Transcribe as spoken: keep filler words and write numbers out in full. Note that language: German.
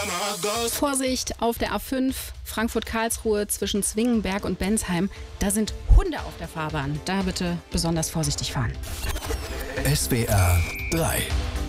Vorsicht auf der A fünf Frankfurt-Karlsruhe zwischen Zwingenberg und Bensheim. Da sind Hunde auf der Fahrbahn. Da bitte besonders vorsichtig fahren. S W R drei